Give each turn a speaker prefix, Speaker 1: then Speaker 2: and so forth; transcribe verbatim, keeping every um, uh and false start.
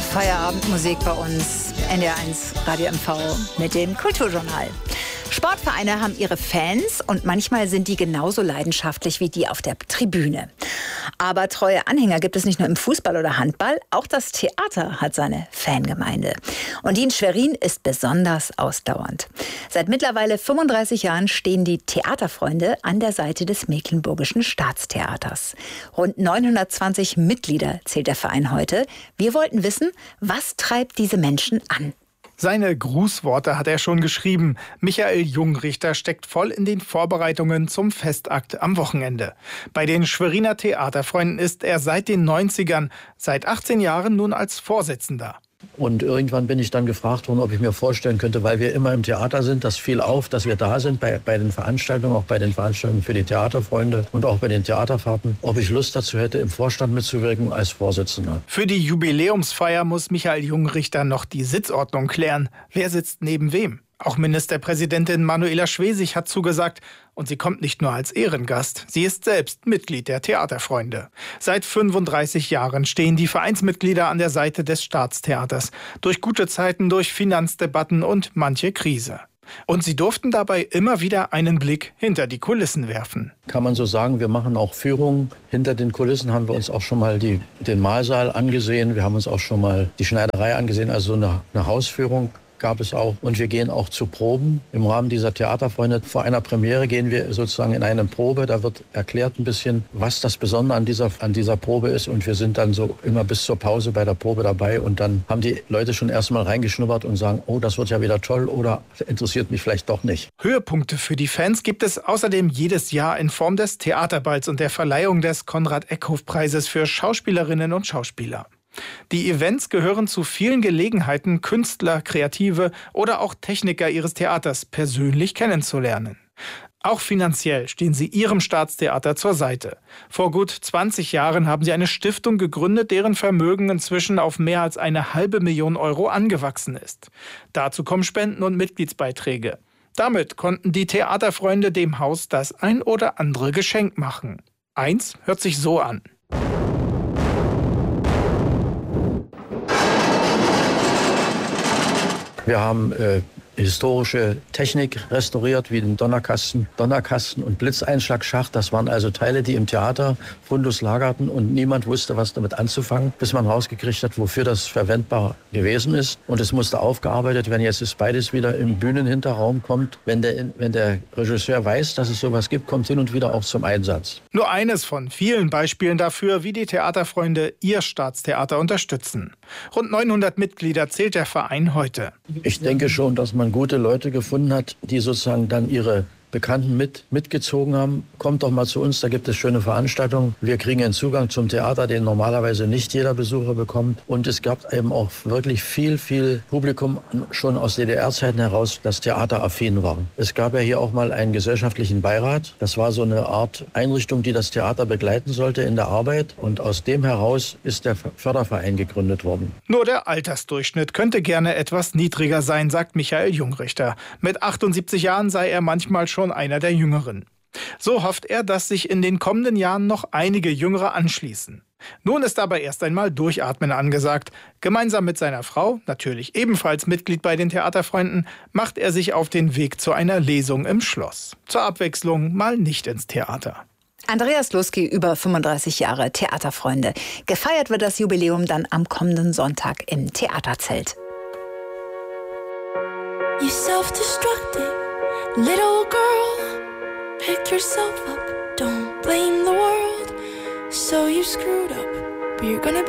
Speaker 1: Feierabendmusik bei uns, N D R eins Radio M V mit dem Kulturjournal. Sportvereine haben ihre Fans und manchmal sind die genauso leidenschaftlich wie die auf der Tribüne. Aber treue Anhänger gibt es nicht nur im Fußball oder Handball, auch das Theater hat seine Fangemeinde. Und die in Schwerin ist besonders ausdauernd. Seit mittlerweile fünfunddreißig Jahren stehen die Theaterfreunde an der Seite des Mecklenburgischen Staatstheaters. Rund neunhundertzwanzig Mitglieder zählt der Verein heute. Wir wollten wissen, was treibt diese Menschen an?
Speaker 2: Seine Grußworte hat er schon geschrieben. Michael Jungrichter steckt voll in den Vorbereitungen zum Festakt am Wochenende. Bei den Schweriner Theaterfreunden ist er seit den neunzigern, seit achtzehn Jahren nun als Vorsitzender.
Speaker 3: Und irgendwann bin ich dann gefragt worden, ob ich mir vorstellen könnte, weil wir immer im Theater sind, das fiel auf, dass wir da sind bei, bei den Veranstaltungen, auch bei den Veranstaltungen für die Theaterfreunde und auch bei den Theaterfahrten, ob ich Lust dazu hätte, im Vorstand mitzuwirken als Vorsitzender.
Speaker 2: Für die Jubiläumsfeier muss Michael Jungrichter noch die Sitzordnung klären. Wer sitzt neben wem? Auch Ministerpräsidentin Manuela Schwesig hat zugesagt. Und sie kommt nicht nur als Ehrengast, sie ist selbst Mitglied der Theaterfreunde. Seit fünfunddreißig Jahren stehen die Vereinsmitglieder an der Seite des Staatstheaters. Durch gute Zeiten, durch Finanzdebatten und manche Krise. Und sie durften dabei immer wieder einen Blick hinter die Kulissen werfen.
Speaker 3: Kann man so sagen, wir machen auch Führungen. Hinter den Kulissen haben wir uns auch schon mal die, den Mahlsaal angesehen. Wir haben uns auch schon mal die Schneiderei angesehen, also eine, eine Hausführung gab es auch. Und wir gehen auch zu Proben. Im Rahmen dieser Theaterfreunde vor einer Premiere gehen wir sozusagen in eine Probe. Da wird erklärt ein bisschen, was das Besondere an dieser, an dieser Probe ist. Und wir sind dann so immer bis zur Pause bei der Probe dabei. Und dann haben die Leute schon erstmal reingeschnuppert und sagen, oh, das wird ja wieder toll oder interessiert mich vielleicht doch nicht.
Speaker 2: Höhepunkte für die Fans gibt es außerdem jedes Jahr in Form des Theaterballs und der Verleihung des Konrad-Eckhoff-Preises für Schauspielerinnen und Schauspieler. Die Events gehören zu vielen Gelegenheiten, Künstler, Kreative oder auch Techniker ihres Theaters persönlich kennenzulernen. Auch finanziell stehen sie ihrem Staatstheater zur Seite. Vor gut zwanzig Jahren haben sie eine Stiftung gegründet, deren Vermögen inzwischen auf mehr als eine halbe Million Euro angewachsen ist. Dazu kommen Spenden und Mitgliedsbeiträge. Damit konnten die Theaterfreunde dem Haus das ein oder andere Geschenk machen. Eins hört sich so an.
Speaker 3: Wir haben äh, historische Technik restauriert, wie den Donnerkasten, Donnerkasten und Blitzeinschlagschacht. Das waren also Teile, die im Theater Fundus lagerten und niemand wusste, was damit anzufangen, bis man rausgekriegt hat, wofür das verwendbar gewesen ist. Und es musste aufgearbeitet werden. Jetzt ist beides wieder im Bühnenhinterraum kommt. Wenn der, wenn der Regisseur weiß, dass es sowas gibt, kommt hin und wieder auch zum Einsatz.
Speaker 2: Nur eines von vielen Beispielen dafür, wie die Theaterfreunde ihr Staatstheater unterstützen. Rund neunhundert Mitglieder zählt der Verein heute.
Speaker 3: Ich denke schon, dass man gute Leute gefunden hat, die sozusagen dann ihre Bekannten mit, mitgezogen haben. Kommt doch mal zu uns, da gibt es schöne Veranstaltungen. Wir kriegen einen Zugang zum Theater, den normalerweise nicht jeder Besucher bekommt. Und es gab eben auch wirklich viel, viel Publikum schon aus D D R-Zeiten heraus, das theateraffin war. Es gab ja hier auch mal einen gesellschaftlichen Beirat. Das war so eine Art Einrichtung, die das Theater begleiten sollte in der Arbeit. Und aus dem heraus ist der Förderverein gegründet worden.
Speaker 2: Nur der Altersdurchschnitt könnte gerne etwas niedriger sein, sagt Michael Jungrichter. Mit achtundsiebzig Jahren sei er manchmal schon einer der Jüngeren. So hofft er, dass sich in den kommenden Jahren noch einige Jüngere anschließen. Nun ist aber erst einmal Durchatmen angesagt. Gemeinsam mit seiner Frau, natürlich ebenfalls Mitglied bei den Theaterfreunden, macht er sich auf den Weg zu einer Lesung im Schloss. Zur Abwechslung mal nicht ins Theater.
Speaker 1: Andreas Lusky, über fünfunddreißig Jahre Theaterfreunde. Gefeiert wird das Jubiläum dann am kommenden Sonntag im Theaterzelt.
Speaker 4: You self-destructed little girl, pick yourself up, don't blame the world. So you screwed up, but you're gonna be